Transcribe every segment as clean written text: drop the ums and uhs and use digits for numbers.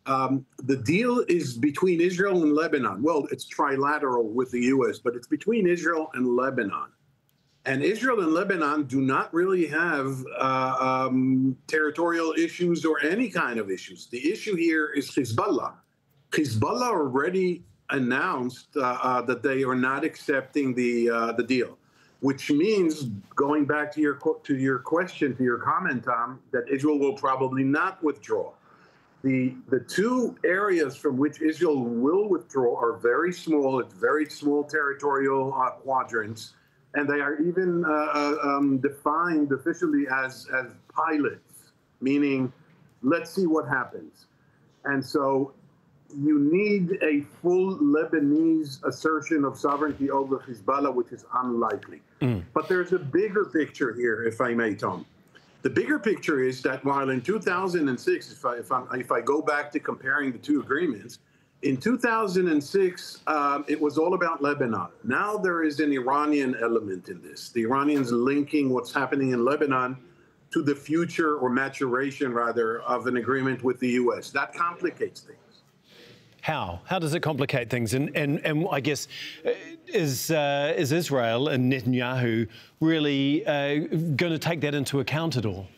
The deal is between Israel and Lebanon. Well, it's trilateral with the U.S., but it's between Israel and Lebanon. And Israel and Lebanon do not really have territorial issues or any kind of issues. The issue here is Hezbollah. Hezbollah already announced that they are not accepting the deal, which means, going back to your question, to your comment, Tom, that Israel will probably not withdraw. The two areas from which Israel will withdraw are very small. It's very small territorial quadrants, and they are even defined officially as pilots, meaning let's see what happens. And so you need a full Lebanese assertion of sovereignty over Hezbollah, which is unlikely. But there's a bigger picture here, if I may, Tom. The bigger picture is that while in 2006, if I go back to comparing the two agreements, in 2006, it was all about Lebanon. Now there is an Iranian element in this. The Iranians linking what's happening in Lebanon to the future, or maturation rather, of an agreement with the U.S. That complicates things. How? How does it complicate things? And I guess, is Israel and Netanyahu really going to take that into account at all?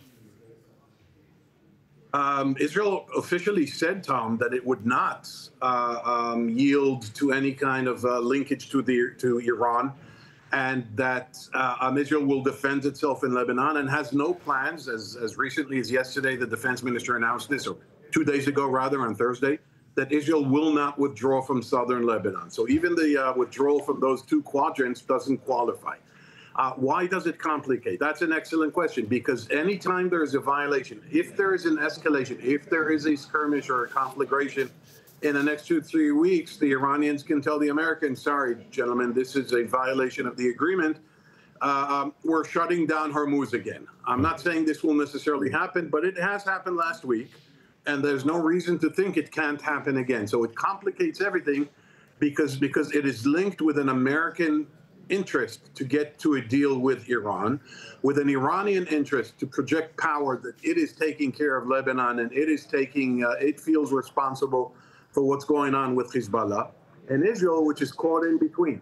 Israel officially said, Tom, that it would not yield to any kind of linkage to Iran, and that Israel will defend itself in Lebanon and has no plans, as recently as yesterday, the defense minister announced this, or 2 days ago, rather, on Thursday, that Israel will not withdraw from southern Lebanon. So even the withdrawal from those two quadrants doesn't qualify. Why does it complicate? That's an excellent question, because anytime there is a violation, if there is an escalation, if there is a skirmish or a conflagration in the next 2 to 3 weeks, the Iranians can tell the Americans, sorry, gentlemen, this is a violation of the agreement. We're shutting down Hormuz again. I'm not saying this will necessarily happen, but it has happened last week, and there's no reason to think it can't happen again. So it complicates everything because it is linked with an American interest to get to a deal with Iran, with an Iranian interest to project power that it is taking care of Lebanon, and it feels responsible for what's going on with Hezbollah, and Israel, which is caught in between.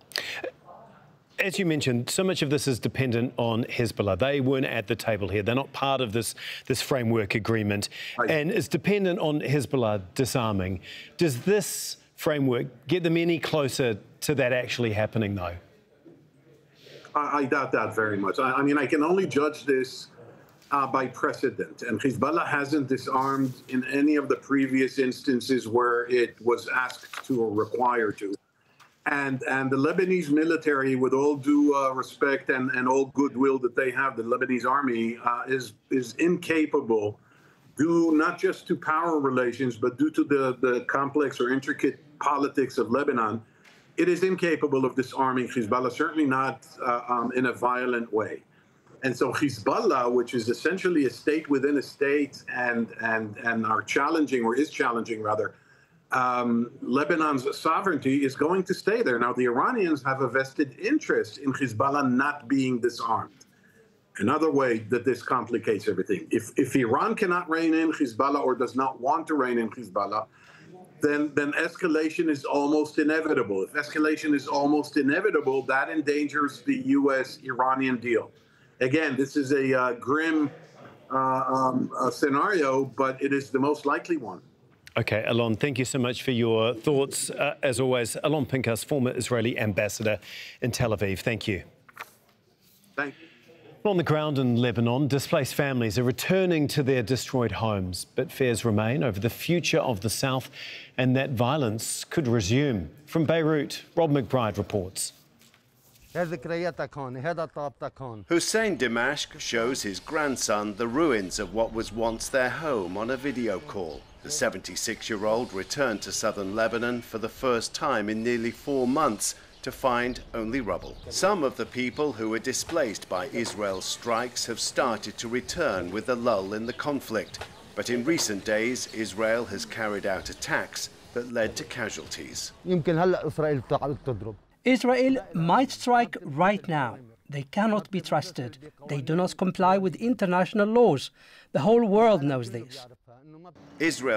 As you mentioned, so much of this is dependent on Hezbollah. They weren't at the table here. They're not part of this framework agreement, and it's dependent on Hezbollah disarming. Does this framework get them any closer to that actually happening, though? I doubt that very much. I mean, I can only judge this by precedent, and Hezbollah hasn't disarmed in any of the previous instances where it was asked to or required to. And the Lebanese military, with all due respect and all goodwill that they have, the Lebanese army is incapable, due not just to power relations, but due to the complex or intricate politics of Lebanon. It is incapable of disarming Hezbollah, certainly not in a violent way. And so Hezbollah, which is essentially a state within a state and are challenging, or is challenging rather, Lebanon's sovereignty, is going to stay there. Now, the Iranians have a vested interest in Hezbollah not being disarmed. Another way that this complicates everything. If Iran cannot rein in Hezbollah, or does not want to rein in Hezbollah, then escalation is almost inevitable. If escalation is almost inevitable, that endangers the U.S.-Iranian deal. Again, this is a grim scenario, but it is the most likely one. OK, Alon, thank you so much for your thoughts. As always, Alon Pinchas, former Israeli ambassador in Tel Aviv. Thank you. Thank you. On the ground in Lebanon, displaced families are returning to their destroyed homes, but fears remain over the future of the south and that violence could resume. From Beirut, Rob McBride reports. Hussein Dimashq shows his grandson the ruins of what was once their home on a video call. The 76-year-old returned to southern Lebanon for the first time in nearly 4 months to find only rubble. Some of the people who were displaced by Israel's strikes have started to return with a lull in the conflict. But in recent days, Israel has carried out attacks that led to casualties. Israel might strike right now. They cannot be trusted. They do not comply with international laws. The whole world knows this. Israel